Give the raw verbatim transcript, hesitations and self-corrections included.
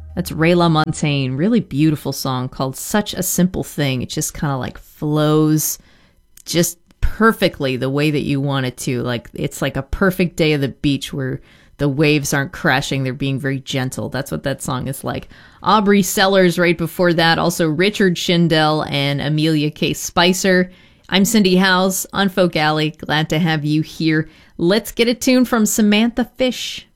That's Ray LaMontagne. Really beautiful song called Such a Simple Thing. It just kind of like flows just perfectly the way that you want it to. Like it's like a perfect day of the beach where the waves aren't crashing. They're being very gentle. That's what that song is like. Aubrey Sellers right before that. Also Richard Shindell and Amelia K. Spicer. I'm Cindy Howes on Folk Alley. Glad to have you here. Let's get a tune from Samantha Fish.